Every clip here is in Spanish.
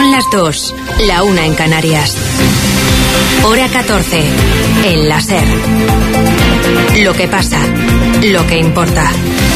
Son las 2, la 1 en Canarias. Hora 14, en la SER. Lo que pasa, lo que importa.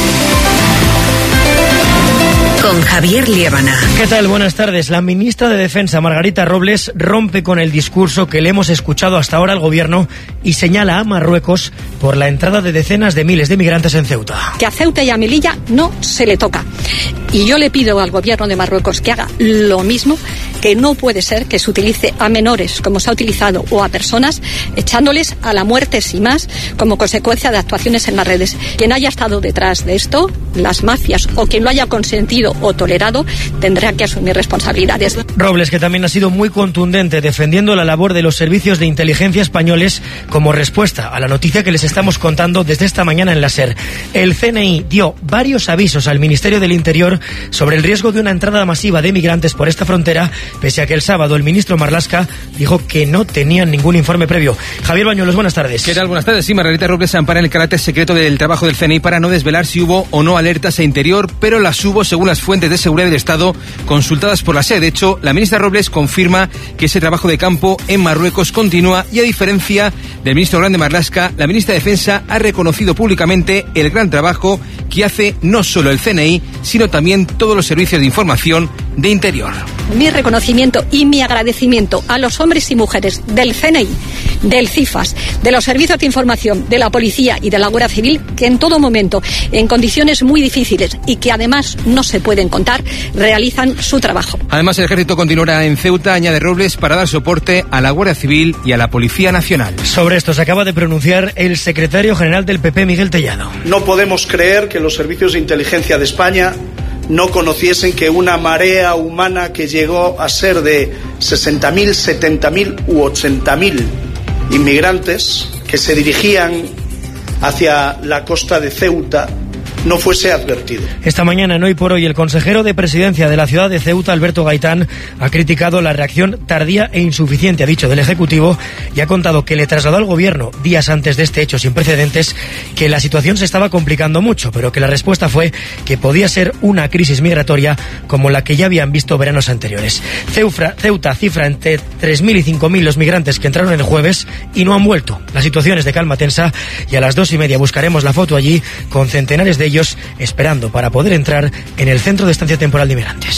Con Javier Liébana. ¿Qué tal? Buenas tardes. La ministra de Defensa, Margarita Robles, rompe con el discurso que le hemos escuchado hasta ahora al gobierno y señala a Marruecos por la entrada de decenas de miles de migrantes en Ceuta. Que a Ceuta y a Melilla no se le toca. Y yo le pido al gobierno de Marruecos que haga lo mismo, que no puede ser que se utilice a menores, como se ha utilizado, o a personas, echándoles a la muerte sin más, como consecuencia de actuaciones en las redes. Quien haya estado detrás de esto, las mafias, o quien lo haya consentido o tolerado, tendrá que asumir responsabilidades. Robles, que también ha sido muy contundente defendiendo la labor de los servicios de inteligencia españoles como respuesta a la noticia que les estamos contando desde esta mañana en la SER. El CNI dio varios avisos al Ministerio del Interior sobre el riesgo de una entrada masiva de migrantes por esta frontera, pese a que el sábado el ministro Marlaska dijo que no tenían ningún informe previo. Javier Bañuelos, buenas tardes. ¿Qué tal? Buenas tardes. Sí, Margarita Robles se ampara en el carácter secreto del trabajo del CNI para no desvelar si hubo o no alertas a Interior, pero las hubo según las fuentes de seguridad del Estado consultadas por la SER. De hecho, la ministra Robles confirma que ese trabajo de campo en Marruecos continúa y, a diferencia del ministro Grande Marlaska, la ministra de Defensa ha reconocido públicamente el gran trabajo que hace no solo el CNI, sino también todos los servicios de información de Interior. Mi reconocimiento y mi agradecimiento a los hombres y mujeres del CNI, del CIFAS, de los servicios de información, de la policía y de la Guardia Civil, que en todo momento, en condiciones muy difíciles y que además no se pueden contar, realizan su trabajo. Además, el ejército continuará en Ceuta, añade Robles, para dar soporte a la Guardia Civil y a la Policía Nacional. Sobre esto se acaba de pronunciar el secretario general del PP, Miguel Tellado. No podemos creer que los servicios de inteligencia de España no conociesen que una marea humana que llegó a ser de 60.000, 70.000 u 80.000 inmigrantes que se dirigían hacia la costa de Ceuta no fuese advertido. Esta mañana, en Hoy por Hoy, el consejero de Presidencia de la ciudad de Ceuta, Alberto Gaitán, ha criticado la reacción tardía e insuficiente, ha dicho, del Ejecutivo, y ha contado que le trasladó al Gobierno, días antes de este hecho sin precedentes, que la situación se estaba complicando mucho, pero que la respuesta fue que podía ser una crisis migratoria como la que ya habían visto veranos anteriores. Ceuta cifra entre 3.000 y 5.000 los migrantes que entraron el jueves y no han vuelto. La situación es de calma tensa y a las 2:30 buscaremos la foto allí con centenares de ellos esperando para poder entrar en el Centro de Estancia Temporal de Inmigrantes.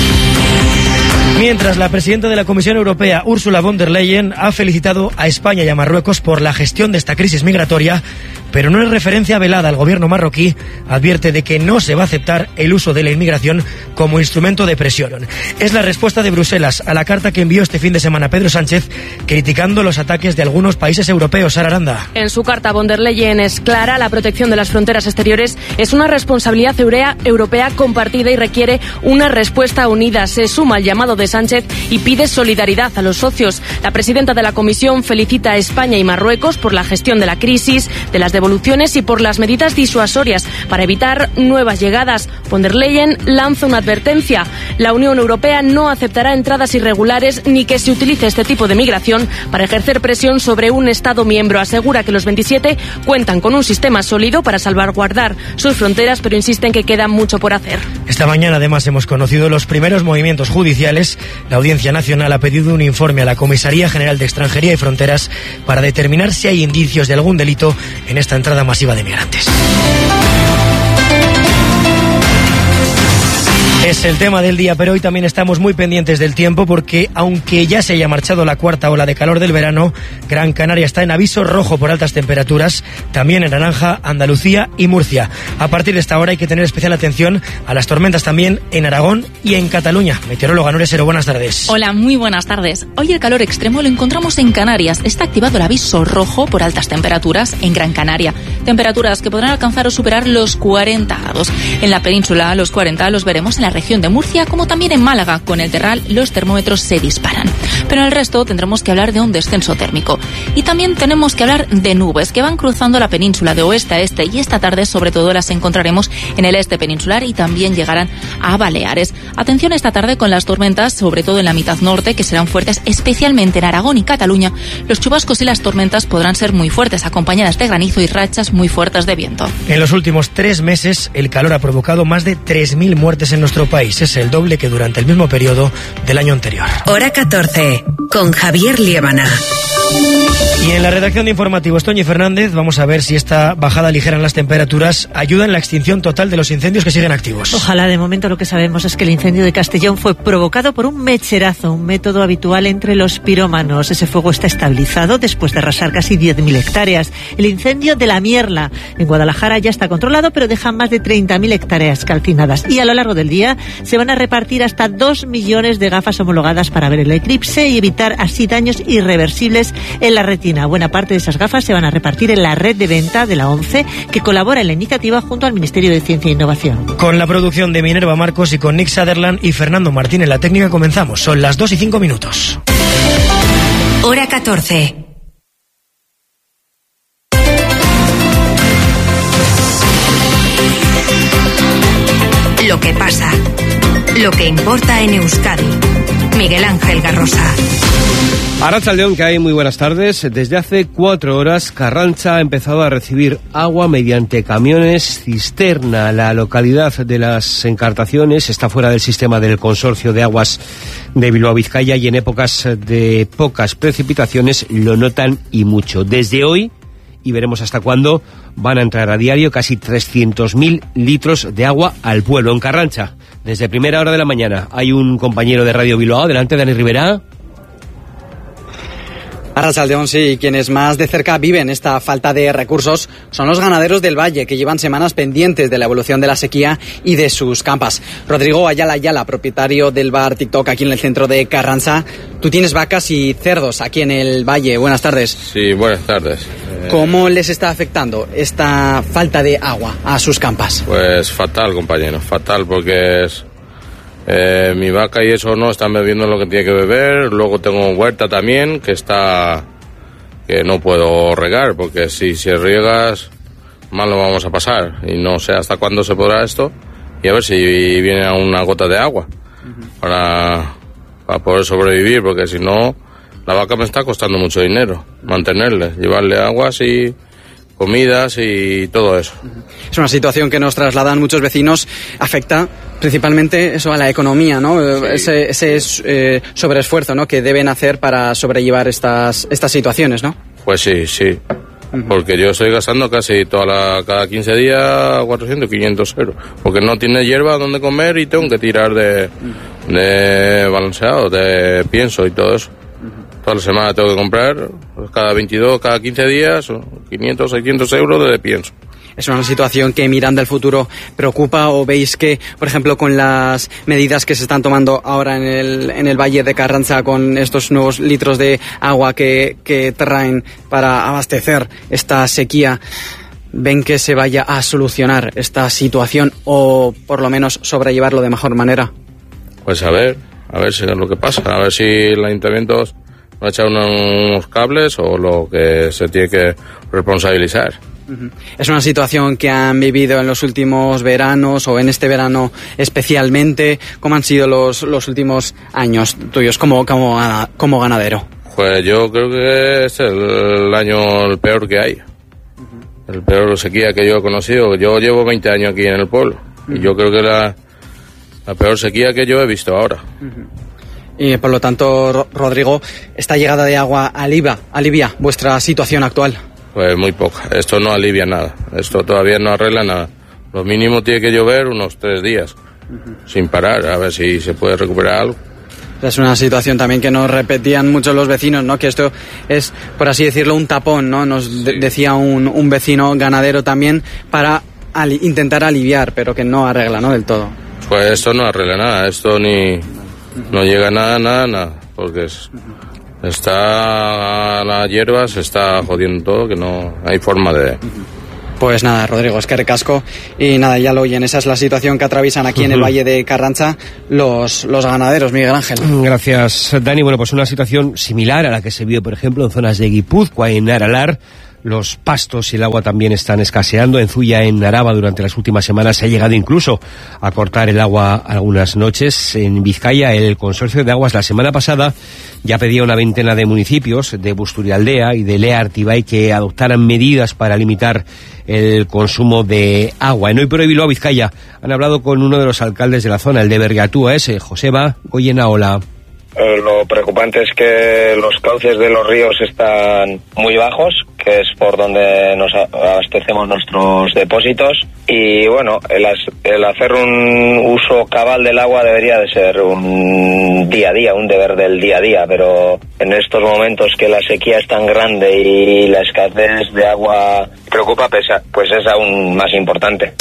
Mientras, la presidenta de la Comisión Europea, Ursula von der Leyen, ha felicitado a España y a Marruecos por la gestión de esta crisis migratoria, pero no es referencia velada al gobierno marroquí. Advierte de que no se va a aceptar el uso de la inmigración como instrumento de presión. Es la respuesta de Bruselas a la carta que envió este fin de semana Pedro Sánchez, criticando los ataques de algunos países europeos. Sara Aranda. En su carta, von der Leyen es clara: la protección de las fronteras exteriores es una responsabilidad europea compartida y requiere una respuesta unida. Se suma al llamado de Sánchez y pide solidaridad a los socios. La presidenta de la Comisión felicita a España y Marruecos por la gestión de la crisis, de las devoluciones y por las medidas disuasorias para evitar nuevas llegadas. Von der Leyen lanza una advertencia: la Unión Europea no aceptará entradas irregulares ni que se utilice este tipo de migración para ejercer presión sobre un Estado miembro. Asegura que los 27 cuentan con un sistema sólido para salvaguardar sus fronteras, pero insiste en que queda mucho por hacer. Esta mañana, además, hemos conocido los primeros movimientos judiciales. La Audiencia Nacional ha pedido un informe a la Comisaría General de Extranjería y Fronteras para determinar si hay indicios de algún delito en esta entrada masiva de migrantes. Es el tema del día, pero hoy también estamos muy pendientes del tiempo porque, aunque ya se haya marchado la cuarta ola de calor del verano, Gran Canaria está en aviso rojo por altas temperaturas, también en naranja Andalucía y Murcia. A partir de esta hora hay que tener especial atención a las tormentas también en Aragón y en Cataluña. Meteoróloga Nuria Sero, buenas tardes. Hola, muy buenas tardes. Hoy el calor extremo lo encontramos en Canarias. Está activado el aviso rojo por altas temperaturas en Gran Canaria. Temperaturas que podrán alcanzar o superar los 40 grados. En la península, los 40 los veremos en la región de Murcia, como también en Málaga. Con el Terral los termómetros se disparan. Pero en el resto tendremos que hablar de un descenso térmico. Y también tenemos que hablar de nubes que van cruzando la península de oeste a este, y esta tarde sobre todo las encontraremos en el este peninsular y también llegarán a Baleares. Atención esta tarde con las tormentas, sobre todo en la mitad norte, que serán fuertes, especialmente en Aragón y Cataluña. Los chubascos y las tormentas podrán ser muy fuertes, acompañadas de granizo y rachas muy fuertes de viento. En los últimos 3 meses, el calor ha provocado más de 3.000 muertes en nuestro país. país. Es el doble que durante el mismo periodo del año anterior. Hora 14, con Javier Liébana. Y en la redacción de informativos, Toñi Fernández, vamos a ver si esta bajada ligera en las temperaturas ayuda en la extinción total de los incendios que siguen activos. Ojalá. De momento lo que sabemos es que el incendio de Castellón fue provocado por un mecherazo, un método habitual entre los pirómanos. Ese fuego está estabilizado después de arrasar casi 10.000 hectáreas. El incendio de La Mierla en Guadalajara ya está controlado, pero deja más de 30.000 hectáreas calcinadas. Y a lo largo del día se van a repartir hasta 2 millones de gafas homologadas para ver el eclipse y evitar así daños irreversibles en la retina. Buena parte de esas gafas se van a repartir en la red de venta de la ONCE, que colabora en la iniciativa junto al Ministerio de Ciencia e Innovación. Con la producción de Minerva Marcos y con Nick Sutherland y Fernando Martín en la técnica comenzamos. Son las 2:05. Hora 14. Lo que pasa. Lo que importa en Euskadi. Miguel Ángel Garrosa. Arratsaldeon, que hay muy buenas tardes. Desde hace 4 horas, Carranza ha empezado a recibir agua mediante camiones cisterna. La localidad de Las Encartaciones está fuera del sistema del Consorcio de Aguas de Bilbao-Vizcaya y en épocas de pocas precipitaciones lo notan y mucho. Desde hoy, y veremos hasta cuándo, van a entrar a diario casi 300.000 litros de agua al pueblo. En Carranza, desde primera hora de la mañana, hay un compañero de Radio Bilbao. Adelante, Dani Rivera. Arratsaldeon, sí, quienes más de cerca viven esta falta de recursos son los ganaderos del Valle, que llevan semanas pendientes de la evolución de la sequía y de sus campas. Rodrigo Ayala, propietario del bar TikTok aquí en el centro de Carranza. Tú tienes vacas y cerdos aquí en el Valle. Buenas tardes. Sí, buenas tardes. ¿Cómo les está afectando esta falta de agua a sus campas? Pues fatal, compañero, fatal, porque es... mi vaca y eso no están bebiendo lo que tiene que beber. Luego tengo huerta también que no puedo regar, porque si riegas mal lo vamos a pasar y no sé hasta cuándo se podrá esto, y a ver si viene una gota de agua para poder sobrevivir, porque si no la vaca me está costando mucho dinero mantenerle, llevarle aguas y comidas y todo eso. Es una situación que nos trasladan muchos vecinos, afecta principalmente eso a la economía, ¿no? Sí. Ese sobreesfuerzo, ¿no?, que deben hacer para sobrellevar estas situaciones, ¿no? Pues sí. Porque yo estoy gastando casi cada 15 días 400, 500 euros, porque no tiene hierba donde comer y tengo que tirar de balanceado, de pienso y todo eso. Toda la semana tengo que comprar, cada 15 días, 500, 600 euros de pienso. ¿Es una situación que, mirando al futuro, preocupa, o veis que, por ejemplo, con las medidas que se están tomando ahora en el Valle de Carranza, con estos nuevos litros de agua que traen para abastecer esta sequía, ven que se vaya a solucionar esta situación o, por lo menos, sobrellevarlo de mejor manera? Pues a ver si es lo que pasa, a ver si el ayuntamiento no echa unos cables o lo que se tiene que responsabilizar. Es una situación que han vivido en los últimos veranos o en este verano especialmente. ¿Cómo han sido los últimos años tuyos como ganadero? Pues yo creo que es el año el peor que hay. El peor sequía que yo he conocido. Yo llevo 20 años aquí en el pueblo y yo creo que la peor sequía que yo he visto ahora. Y por lo tanto, Rodrigo, ¿esta llegada de agua alivia vuestra situación actual? Pues muy poca. Esto no alivia nada. Esto todavía no arregla nada. Lo mínimo tiene que llover unos 3 días, sin parar, a ver si se puede recuperar algo. Es una situación también que nos repetían muchos los vecinos, ¿no? Que esto es, por así decirlo, un tapón, ¿no? Nos decía un vecino ganadero también para intentar aliviar, pero que no arregla, ¿no?, del todo. Pues esto no arregla nada. Esto no llega nada, porque la hierba se está jodiendo todo, que no hay forma de... Pues nada, Rodrigo, es que recasco. Y nada, ya lo oyen, esa es la situación que atraviesan aquí en el Valle de Carranza los ganaderos, Miguel Ángel. Gracias, Dani. Bueno, pues una situación similar a la que se vio, por ejemplo, en zonas de Guipúzcoa y en Aralar, los pastos y el agua también están escaseando. En Zuya, en Araba, durante las últimas semanas se ha llegado incluso a cortar el agua algunas noches. En Vizcaya, el Consorcio de Aguas la semana pasada ya pedía a una veintena de municipios de Busturialdea y de Lea Artibay que adoptaran medidas para limitar el consumo de agua. En Hoy por Hoy Bilbao, Vizcaya, han hablado con uno de los alcaldes de la zona, el de Berriatúa, Joseba Goyenaola. Lo preocupante es que los cauces de los ríos están muy bajos, que es por donde nos abastecemos nuestros depósitos, y bueno, el hacer un uso cabal del agua debería de ser un día a día, un deber del día a día, pero en estos momentos que la sequía es tan grande y la escasez de agua preocupa, pues es aún más importante.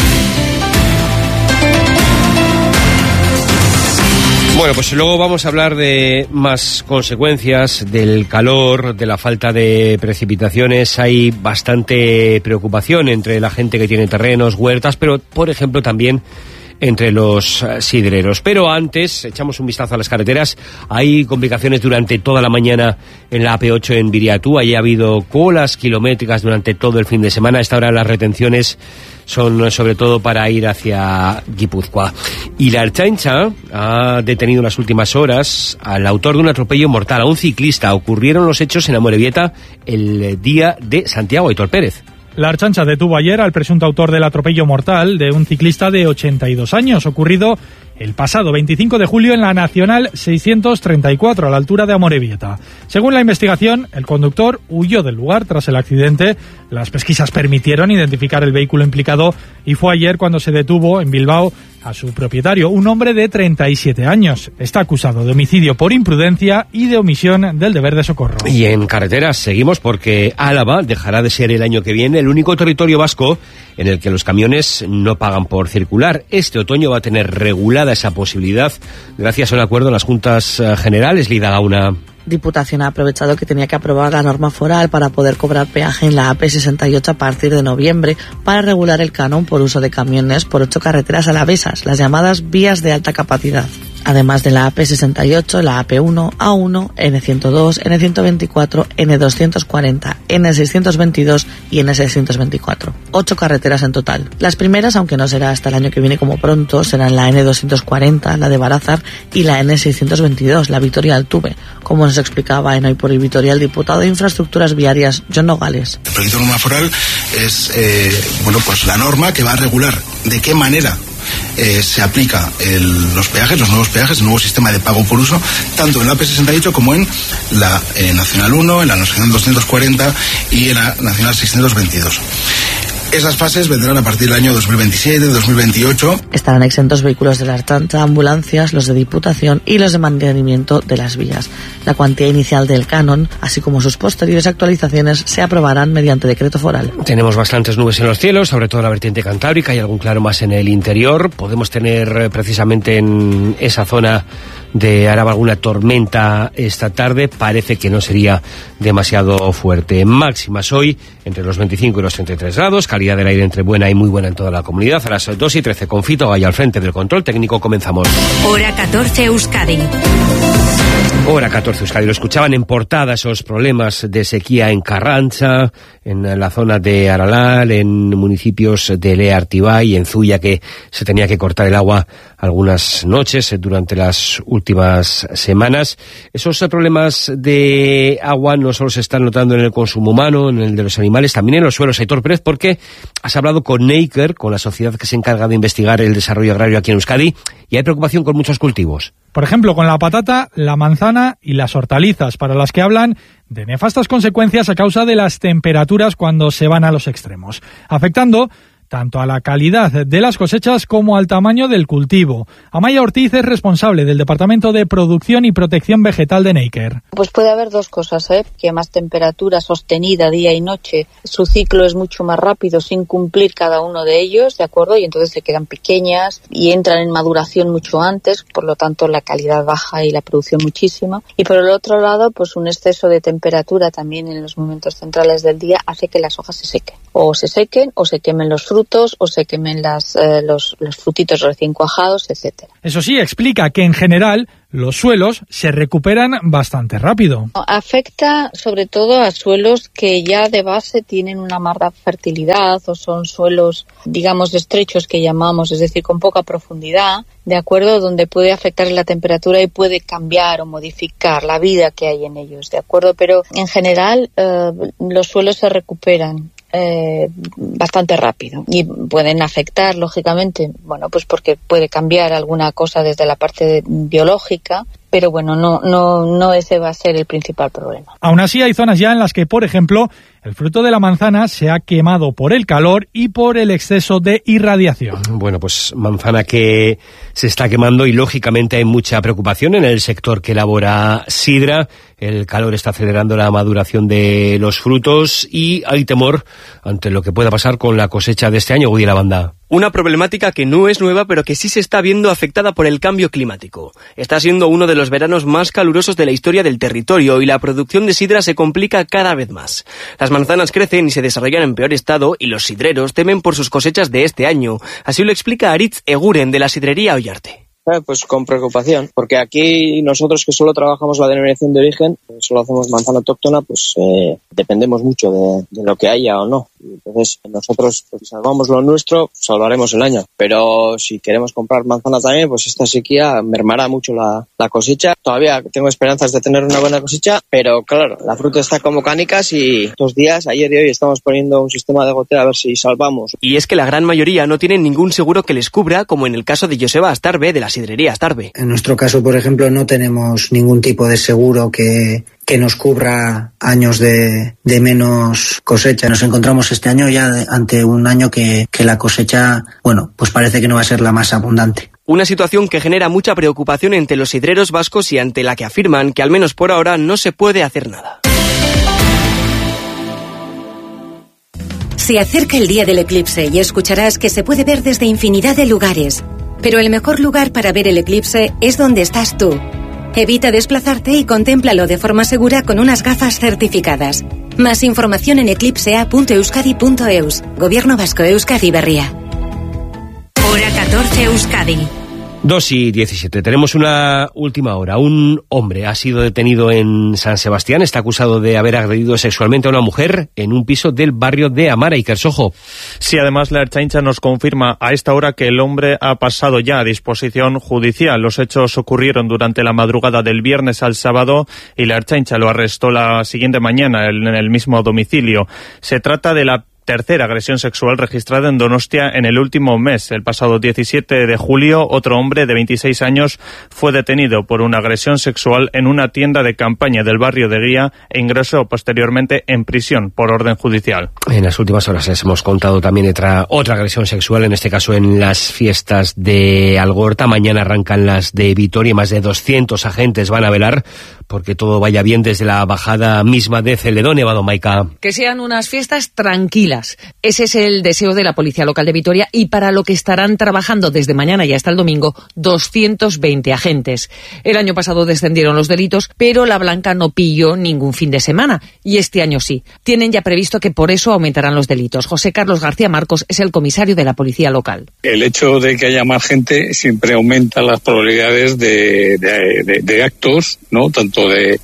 Bueno, pues luego vamos a hablar de más consecuencias del calor, de la falta de precipitaciones. Hay bastante preocupación entre la gente que tiene terrenos, huertas, pero por ejemplo también entre los sidreros. Pero antes, echamos un vistazo a las carreteras. Hay complicaciones durante toda la mañana en la AP8 en Viriatú. Allí ha habido colas kilométricas durante todo el fin de semana. A esta hora las retenciones son sobre todo para ir hacia Guipúzcoa. Y la Ertzaintza ha detenido en las últimas horas al autor de un atropello mortal, a un ciclista. Ocurrieron los hechos en Amorebieta el día de Santiago Aitor Pérez. La Ertzaintza detuvo ayer al presunto autor del atropello mortal de un ciclista de 82 años, ocurrido el pasado 25 de julio en la Nacional 634, a la altura de Amorebieta. Según la investigación, el conductor huyó del lugar tras el accidente. Las pesquisas permitieron identificar el vehículo implicado y fue ayer cuando se detuvo en Bilbao a su propietario, un hombre de 37 años. Está acusado de homicidio por imprudencia y de omisión del deber de socorro. Y en carreteras seguimos porque Álava dejará de ser el año que viene el único territorio vasco en el que los camiones no pagan por circular. Este otoño va a tener regulada esa posibilidad gracias a un acuerdo en las Juntas Generales. Lida Gauna. Diputación ha aprovechado que tenía que aprobar la norma foral para poder cobrar peaje en la AP68 a partir de noviembre para regular el canon por uso de camiones por 8 carreteras alavesas, las llamadas vías de alta capacidad. Además de la AP68, la AP1, A1, N102, N124, N240, N622 y N624. 8 carreteras en total. Las primeras, aunque no será hasta el año que viene como pronto, serán la N240, la de Barázar, y la N622, la Vitoria-Altuve, como nos explicaba en Hoy por Hoy Vitoria el diputado de Infraestructuras Viarias, Jon Nogales. El proyecto de norma foral es pues la norma que va a regular de qué manera se aplica los peajes, los nuevos peajes, el nuevo sistema de pago por uso, tanto en la AP68 como en la Nacional 1, en la Nacional 240 y en la Nacional 622. Esas fases vendrán a partir del año 2027, 2028. Estarán exentos vehículos de la Ertzaintza, ambulancias, los de Diputación y los de mantenimiento de las vías. La cuantía inicial del canon, así como sus posteriores actualizaciones, se aprobarán mediante decreto foral. Tenemos bastantes nubes en los cielos, sobre todo en la vertiente cantábrica y algún claro más en el interior. Podemos tener precisamente en esa zona de Araba alguna tormenta esta tarde. Parece que no sería demasiado fuerte. Máximas hoy entre los 25 y los 33 grados, calidad del aire entre buena y muy buena en toda la comunidad. A las 2:13 con Fito Gaya al frente del control técnico comenzamos. Hora 14 Euskadi. Hora 14 Euskadi. Lo escuchaban en portada esos problemas de sequía en Carranza, en la zona de Aralar, en municipios de Lea Artibay y en Zuya, que se tenía que cortar el agua algunas noches durante las últimas semanas. Esos problemas de agua no solo se están notando en el consumo humano, en el de los animales, también en los suelos. Aitor Pérez, porque has hablado con Neiker, con la sociedad que se encarga de investigar el desarrollo agrario aquí en Euskadi, y hay preocupación con muchos cultivos. Por ejemplo, con la patata, la manzana y las hortalizas, para las que hablan de nefastas consecuencias a causa de las temperaturas cuando se van a los extremos, afectando tanto a la calidad de las cosechas como al tamaño del cultivo. Amaya Ortiz es responsable del Departamento de Producción y Protección Vegetal de Neiker. Pues puede haber dos cosas, que más temperatura sostenida día y noche, su ciclo es mucho más rápido sin cumplir cada uno de ellos, ¿de acuerdo? Y entonces se quedan pequeñas y entran en maduración mucho antes, por lo tanto la calidad baja y la producción muchísima. Y por el otro lado, pues un exceso de temperatura también en los momentos centrales del día hace que las hojas se sequen o se sequen, o se quemen los frutos, o se quemen los frutitos recién cuajados, etcétera. Eso sí, explica que en general los suelos se recuperan bastante rápido. Afecta sobre todo a suelos que ya de base tienen una mala fertilidad o son suelos, digamos, estrechos que llamamos, es decir, con poca profundidad, de acuerdo, donde puede afectar la temperatura y puede cambiar o modificar la vida que hay en ellos, de acuerdo, pero en general los suelos se recuperan bastante rápido y pueden afectar, lógicamente, bueno, pues porque puede cambiar alguna cosa desde la parte biológica, pero bueno, no ese va a ser el principal problema. Aún así hay zonas ya en las que, por ejemplo, el fruto de la manzana se ha quemado por el calor y por el exceso de irradiación. Bueno, pues manzana que se está quemando y lógicamente hay mucha preocupación en el sector que elabora sidra. El calor está acelerando la maduración de los frutos y hay temor ante lo que pueda pasar con la cosecha de este año, Woody Lavanda. Una problemática que no es nueva, pero que sí se está viendo afectada por el cambio climático. Está siendo uno de los veranos más calurosos de la historia del territorio y la producción de sidra se complica cada vez más. Las manzanas crecen y se desarrollan en peor estado y los sidreros temen por sus cosechas de este año. Así lo explica Aritz Eguren de la sidrería Ollarte. Pues con preocupación, porque aquí nosotros que solo trabajamos la denominación de origen, solo hacemos manzana autóctona, pues dependemos mucho de lo que haya o no. Entonces nosotros, pues, si salvamos lo nuestro, salvaremos el año. Pero si queremos comprar manzana también, pues esta sequía mermará mucho la cosecha. Todavía tengo esperanzas de tener una buena cosecha, pero claro, la fruta está como canicas y estos días, ayer y hoy, estamos poniendo un sistema de goteo a ver si salvamos. Y es que la gran mayoría no tienen ningún seguro que les cubra, como en el caso de Joseba Astarbe de la sidrería Astarbe. En nuestro caso, por ejemplo, no tenemos ningún tipo de seguro que nos cubra años de menos cosecha. Nos encontramos este año ya ante un año que la cosecha, bueno, pues parece que no va a ser la más abundante. Una situación que genera mucha preocupación entre los sidreros vascos y ante la que afirman que al menos por ahora no se puede hacer nada. Se acerca el día del eclipse y escucharás que se puede ver desde infinidad de lugares. Pero el mejor lugar para ver el eclipse es donde estás tú. Evita desplazarte y contémplalo de forma segura con unas gafas certificadas. Más información en eclipsea.euskadi.eus. Gobierno Vasco, Euskadi Berria. Hora 14 Euskadi. 2:17. Tenemos una última hora. Un hombre ha sido detenido en San Sebastián. Está acusado de haber agredido sexualmente a una mujer en un piso del barrio de Amara y Kersojo. Sí, además la Ertzaintza nos confirma a esta hora que el hombre ha pasado ya a disposición judicial. Los hechos ocurrieron durante la madrugada del viernes al sábado y la Ertzaintza lo arrestó la siguiente mañana en el mismo domicilio. Se trata de la tercera agresión sexual registrada en Donostia en el último mes. El pasado 17 de julio, otro hombre de 26 años fue detenido por una agresión sexual en una tienda de campaña del barrio de Guía e ingresó posteriormente en prisión por orden judicial. En las últimas horas les hemos contado también otra agresión sexual, en este caso en las fiestas de Algorta. Mañana arrancan las de Vitoria, más de 200 agentes van a velar porque todo vaya bien desde la bajada misma de Celedón. Evado Maica. Que sean unas fiestas tranquilas. Ese es el deseo de la Policía Local de Vitoria y para lo que estarán trabajando desde mañana y hasta el domingo 220 agentes. El año pasado descendieron los delitos, pero la Blanca no pilló ningún fin de semana y este año sí. Tienen ya previsto que por eso aumentarán los delitos. José Carlos García Marcos es el comisario de la Policía Local. El hecho de que haya más gente siempre aumenta las probabilidades de actos, ¿no? Tanto de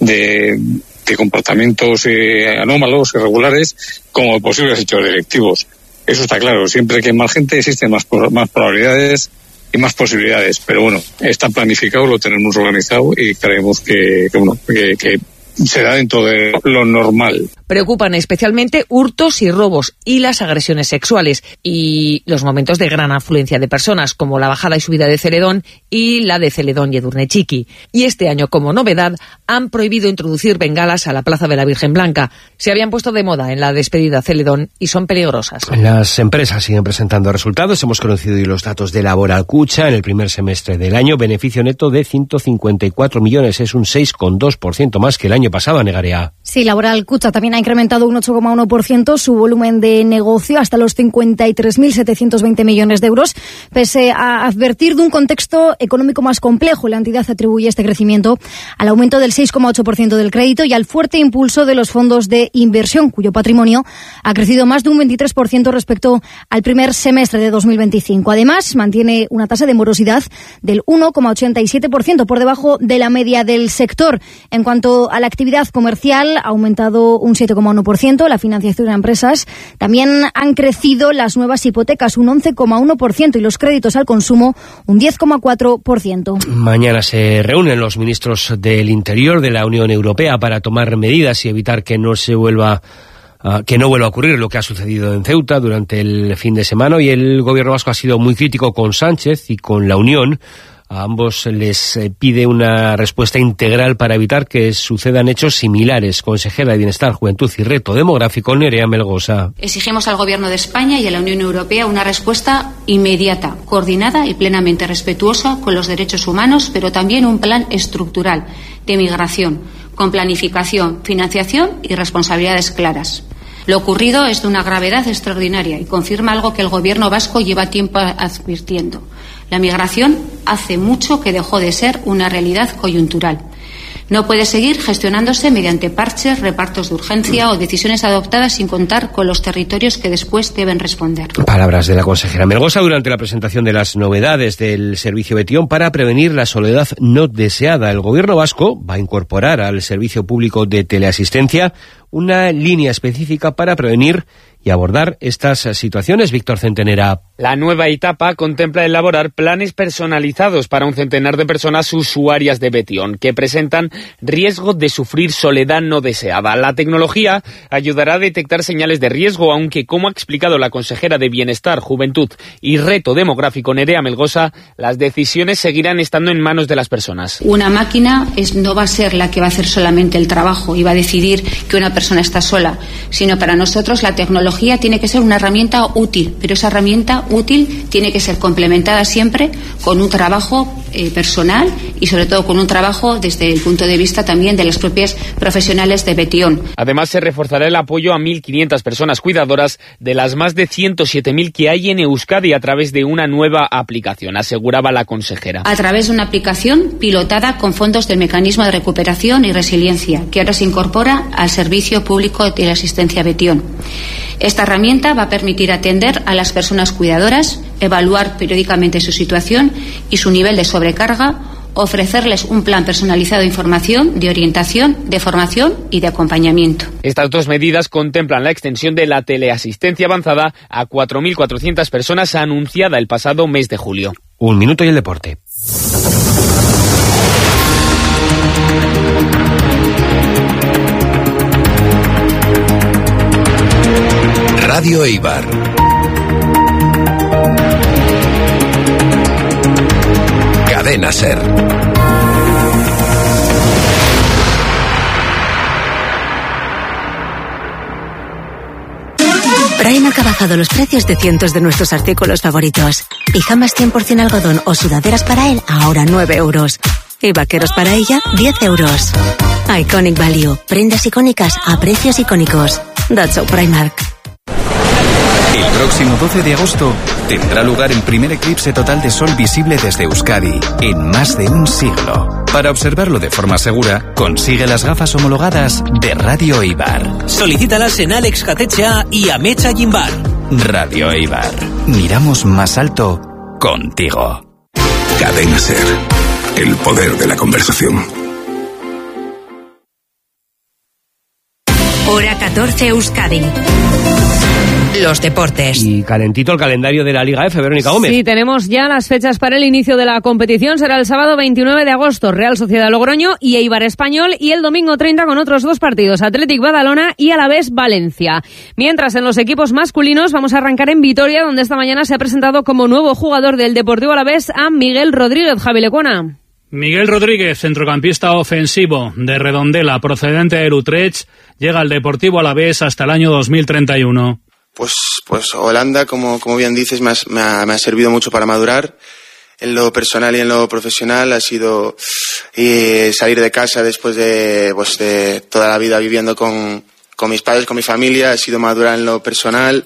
comportamientos anómalos, irregulares, como posibles hechos delictivos. Eso está claro. Siempre que hay más gente existen más probabilidades y más posibilidades. Pero bueno, está planificado, lo tenemos organizado y creemos que será dentro de lo normal. Preocupan especialmente hurtos y robos y las agresiones sexuales y los momentos de gran afluencia de personas como la bajada y subida de Celedón y la de Celedón y Edurne-Txiki. Y este año, como novedad, han prohibido introducir bengalas a la Plaza de la Virgen Blanca. Se habían puesto de moda en la despedida Celedón y son peligrosas. Las empresas siguen presentando resultados. Hemos conocido hoy los datos de Laboral Kutxa en el primer semestre del año. Beneficio neto de 154 millones. Es un 6,2% más que el año pasado, Negarea. Sí, Laboral Kutxa también ha ha incrementado un 8,1% su volumen de negocio hasta los 53.720 millones de euros. Pese a advertir de un contexto económico más complejo, la entidad atribuye este crecimiento al aumento del 6,8% del crédito y al fuerte impulso de los fondos de inversión, cuyo patrimonio ha crecido más de un 23% respecto al primer semestre de 2025. Además, mantiene una tasa de morosidad del 1,87%, por debajo de la media del sector. En cuanto a la actividad comercial, ha aumentado un 7,1%. La financiación a empresas también han crecido las nuevas hipotecas un 11,1% y los créditos al consumo un 10,4%. Mañana se reúnen los ministros del Interior de la Unión Europea para tomar medidas y evitar que no vuelva a ocurrir lo que ha sucedido en Ceuta durante el fin de semana. Y el gobierno vasco ha sido muy crítico con Sánchez y con la Unión. A ambos les pide una respuesta integral para evitar que sucedan hechos similares. Consejera de Bienestar, Juventud y Reto Demográfico, Nerea Melgosa. Exigimos al Gobierno de España y a la Unión Europea una respuesta inmediata, coordinada y plenamente respetuosa con los derechos humanos, pero también un plan estructural de migración, con planificación, financiación y responsabilidades claras. Lo ocurrido es de una gravedad extraordinaria y confirma algo que el Gobierno vasco lleva tiempo advirtiendo. La migración hace mucho que dejó de ser una realidad coyuntural. No puede seguir gestionándose mediante parches, repartos de urgencia o decisiones adoptadas sin contar con los territorios que después deben responder. Palabras de la consejera Melgosa durante la presentación de las novedades del servicio Betión para prevenir la soledad no deseada. El Gobierno vasco va a incorporar al servicio público de teleasistencia una línea específica para prevenir y abordar estas situaciones. Víctor Centenera. La nueva etapa contempla elaborar planes personalizados para un centenar de personas usuarias de Betión que presentan riesgo de sufrir soledad no deseada. La tecnología ayudará a detectar señales de riesgo, aunque, como ha explicado la consejera de Bienestar, Juventud y Reto Demográfico, Nerea Melgosa, las decisiones seguirán estando en manos de las personas. Una máquina no va a ser la que va a hacer solamente el trabajo y va a decidir que una persona está sola, sino para nosotros la tecnología tiene que ser una herramienta útil, pero esa herramienta útil tiene que ser complementada siempre con un trabajo personal y sobre todo con un trabajo desde el punto de vista también de las propias profesionales de Betión. Además, se reforzará el apoyo a 1.500 personas cuidadoras de las más de 107.000 que hay en Euskadi a través de una nueva aplicación, aseguraba la consejera. A través de una aplicación pilotada con fondos del Mecanismo de Recuperación y Resiliencia, que ahora se incorpora al Servicio Público de la Asistencia Betión. Esta herramienta va a permitir atender a las personas cuidadoras, evaluar periódicamente su situación y su nivel de sobrecarga, ofrecerles un plan personalizado de información, de orientación, de formación y de acompañamiento. Estas dos medidas contemplan la extensión de la teleasistencia avanzada a 4.400 personas anunciada el pasado mes de julio. 1 minuto y el deporte. Radio Eibar. Cadena SER. Prime ha bajado los precios de cientos de nuestros artículos favoritos. Pijamas 100% algodón o sudaderas para él, ahora 9 euros. Y vaqueros para ella, 10 euros. Iconic Value. Prendas icónicas a precios icónicos. That's so Primark. El próximo 12 de agosto tendrá lugar el primer eclipse total de sol visible desde Euskadi en más de un siglo. Para observarlo de forma segura, consigue las gafas homologadas de Radio Eibar. Solicítalas en Alex Catecha y Amecha Gimbar. Radio Eibar. Miramos más alto contigo. Cadena SER. El poder de la conversación. Hora 14 Euskadi. Los deportes. Y calentito el calendario de la Liga F, Verónica Gómez. Sí, tenemos ya las fechas para el inicio de la competición. Será el sábado 29 de agosto, Real Sociedad Logroño y Eibar Español, y el domingo 30 con otros dos partidos, Athletic Badalona y Alavés Valencia. Mientras, en los equipos masculinos vamos a arrancar en Vitoria, donde esta mañana se ha presentado como nuevo jugador del Deportivo Alavés a Miguel Rodríguez. Javi Lecuona. Miguel Rodríguez, centrocampista ofensivo de Redondela, procedente de Utrecht, llega al Deportivo Alavés hasta el año 2031. Pues Holanda, como bien dices, me ha servido mucho para madurar. En lo personal y en lo profesional ha sido salir de casa después de toda la vida viviendo con con mis padres, con mi familia, he sido madurar en lo personal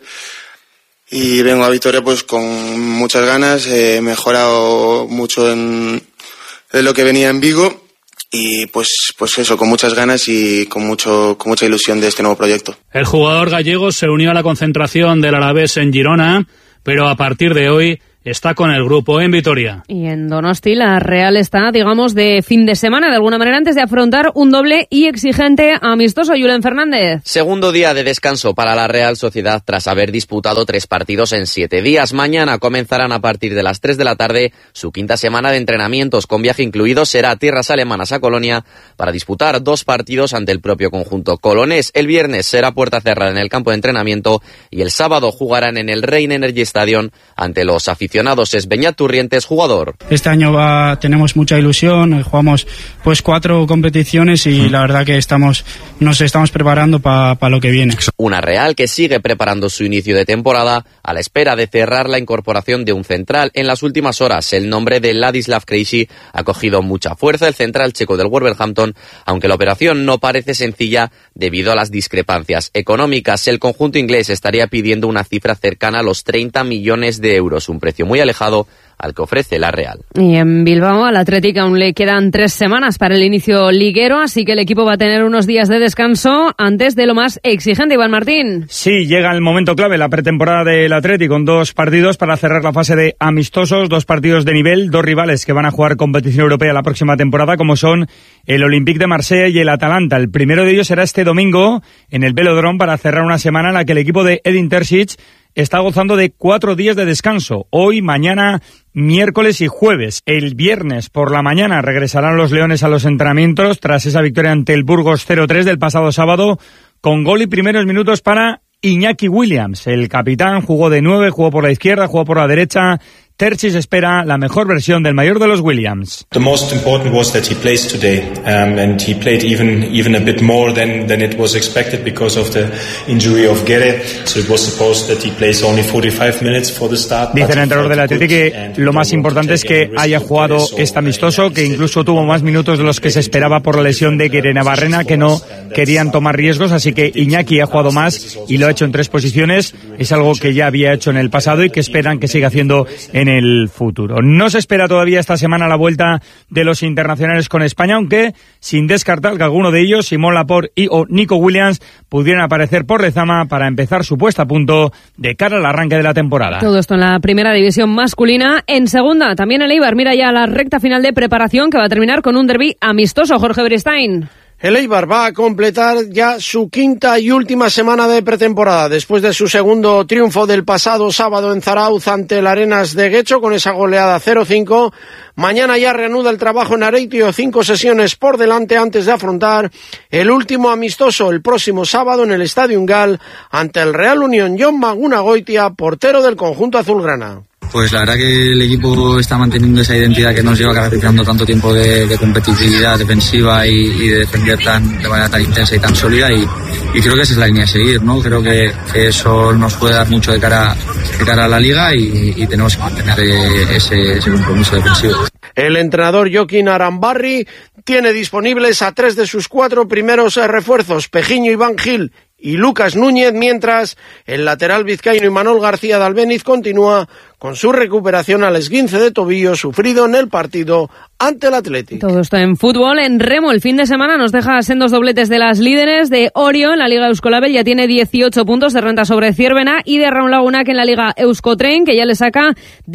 y vengo a Vitoria pues con muchas ganas, he mejorado mucho de lo que venía en Vigo y pues eso, con muchas ganas y con mucha ilusión de este nuevo proyecto. El jugador gallego se unió a la concentración del Alavés en Girona, pero a partir de hoy está con el grupo en Vitoria. Y en Donosti la Real está, digamos, de fin de semana, de alguna manera, antes de afrontar un doble y exigente amistoso. Julen Fernández. Segundo día de descanso para la Real Sociedad tras haber disputado 3 partidos en 7 días. Mañana comenzarán a partir de las 3 de la tarde su quinta semana de entrenamientos, con viaje incluido. Será a tierras alemanas a Colonia para disputar 2 partidos ante el propio conjunto colonés. El viernes será puerta cerrada en el campo de entrenamiento y el sábado jugarán en el Rhein Energy Stadium ante los aficionados. Es Beñat Turrientes, jugador. Este año tenemos mucha ilusión, jugamos pues 4 competiciones y la verdad que nos estamos preparando para lo que viene. Una Real que sigue preparando su inicio de temporada a la espera de cerrar la incorporación de un central. En las últimas horas el nombre de Ladislav Krejci ha cogido mucha fuerza, el central checo del Wolverhampton, aunque la operación no parece sencilla debido a las discrepancias económicas. El conjunto inglés estaría pidiendo una cifra cercana a los 30 millones de euros, un precio muy alejado al que ofrece la Real. Y en Bilbao al Athletic aún le quedan 3 semanas para el inicio liguero, así que el equipo va a tener unos días de descanso antes de lo más exigente. Iván Martín. Sí, llega el momento clave, la pretemporada del Athletic, con 2 partidos para cerrar la fase de amistosos, 2 partidos de nivel, 2 rivales que van a jugar competición europea la próxima temporada, como son el Olympique de Marsella y el Atalanta. El primero de ellos será este domingo en el Velodrome para cerrar una semana en la que el equipo de Edin Terzic está gozando de 4 días de descanso. Hoy, mañana, miércoles y jueves. El viernes por la mañana regresarán los leones a los entrenamientos tras esa victoria ante el Burgos 0-3 del pasado sábado, con gol y primeros minutos para Iñaki Williams. El capitán jugó de 9, jugó por la izquierda, jugó por la derecha. Terzic espera la mejor versión del mayor de los Williams. The most important was that he plays today, and he played even a bit more than it was expected because of the injury of Guerre. So it was supposed that he plays only 45 minutes for the start. Dice el entrenador del Athletic que lo más importante es que haya jugado este amistoso, que incluso tuvo más minutos de los que se esperaba por la lesión de Guerre Navarrena, que no querían tomar riesgos, así que Iñaki ha jugado más y lo ha hecho en 3 posiciones. Es algo que ya había hecho en el pasado y que esperan que siga haciendo en el futuro. No se espera todavía esta semana la vuelta de los internacionales con España, aunque sin descartar que alguno de ellos, Simón Laporte o Nico Williams, pudieran aparecer por Lezama para empezar su puesta a punto de cara al arranque de la temporada. Todo esto en la primera división masculina. En segunda, también el Eibar mira ya la recta final de preparación, que va a terminar con un derbi amistoso. Jorge Beristain. El Eibar va a completar ya su quinta y última semana de pretemporada, después de su segundo triunfo del pasado sábado en Zarauz ante el Arenas de Guecho, con esa goleada 0-5. Mañana ya reanuda el trabajo en Areitio, 5 sesiones por delante antes de afrontar el último amistoso el próximo sábado en el Estadio Ungal ante el Real Unión. Jon Magunagoitia, portero del conjunto azulgrana. Pues la verdad que el equipo está manteniendo esa identidad que nos lleva caracterizando tanto tiempo de competitividad defensiva y de defender de manera tan intensa y tan sólida, y creo que esa es la línea a seguir, ¿no? Creo que eso nos puede dar mucho de cara a la liga y tenemos que mantener ese compromiso defensivo. El entrenador Joaquín Arambarri tiene disponibles a 3 de sus 4 primeros refuerzos, Pejiño, Iván Gil y Lucas Núñez, mientras el lateral vizcaíno Imanol García de Albéniz continúa con su recuperación al esguince de tobillo sufrido en el partido ante el Athletic. Todo esto en fútbol. En remo, el fin de semana nos deja sendos dobletes de las líderes. De Orio en la Liga Euskolabel ya tiene 18 puntos de renta sobre Ciervena, y de Raúl Lagunac en la Liga Euskotren, que ya le saca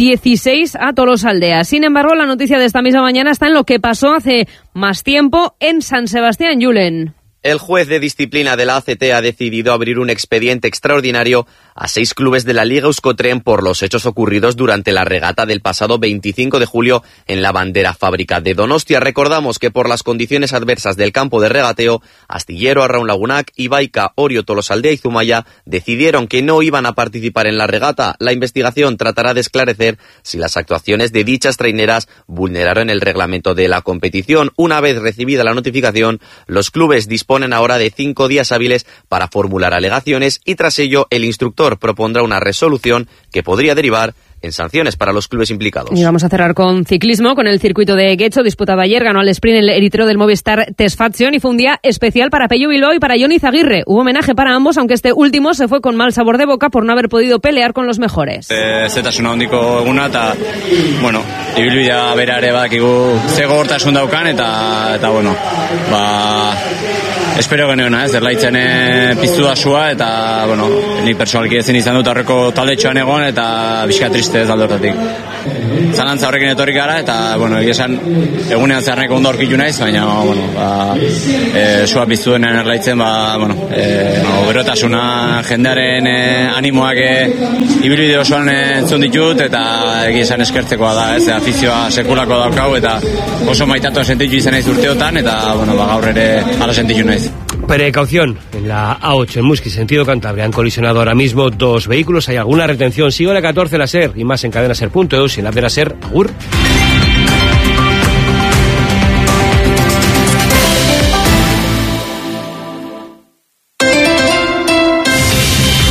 16 a Tolosaldea. Sin embargo, la noticia de esta misma mañana está en lo que pasó hace más tiempo en San Sebastián. Julen. El juez de disciplina de la ACT ha decidido abrir un expediente extraordinario a 6 clubes de la Liga Euskotren por los hechos ocurridos durante la regata del pasado 25 de julio en la bandera fábrica de Donostia. Recordamos que por las condiciones adversas del campo de regateo, Astillero, Arraun Lagunac, Ibaica, Orio, Tolosaldea y Zumaya decidieron que no iban a participar en la regata. La investigación tratará de esclarecer si las actuaciones de dichas traineras vulneraron el reglamento de la competición. Una vez recibida la notificación, los clubes disponen ahora de 5 días hábiles para formular alegaciones, y tras ello el instructor propondrá una resolución que podría derivar en sanciones para los clubes implicados. Y vamos a cerrar con ciclismo, con el circuito de Guecho, disputado ayer, ganó al sprint el eritreo del Movistar Tesfazion y fue un día especial para Pello Bilbao y para Jon Izaguirre. Hubo homenaje para ambos, aunque este último se fue con mal sabor de boca por no haber podido pelear con los mejores. Zetasuna hondiko eguna eta, bueno, ibilbidea bera ere badakigu ze gogortasun daukan eta bueno, espero geneuna, zerlaitzen piztu da sua eta, bueno, ni personalki ezin izan dut aurreko taldetxoan egon eta bizka triste ez aldortatik. Zalantza horrekin etorri gara eta, bueno, esan egunean zeharneko ondo aurkitu naiz, baina, bueno, sua piztu denean erlaitzen, bueno, berotasuna jendearen animoak ibilbide osoan entzun ditut eta esan eskertzekoa da, afizioa sekulako daukau eta oso maitatua sentitu izan naiz urteotan eta, bueno, gaur ere ala sentitu naiz. Precaución, en la A8 en Musqui, sentido Cantabria, han colisionado ahora mismo 2 vehículos, hay alguna retención. Sigo la 14 la SER y más en cadenaser.eus y en la de la SER, agur.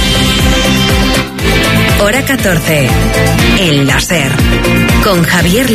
Hora 14, en la SER, con Javier